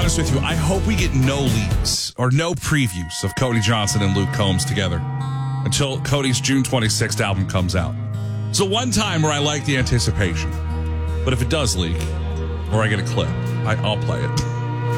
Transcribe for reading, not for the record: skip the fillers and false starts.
honest with you, I hope we get no leaks or no previews of Cody Johnson and Luke Combs together until Cody's June 26th album comes out. It's the one time where I like the anticipation. But if it does leak or I get a clip, I'll play it.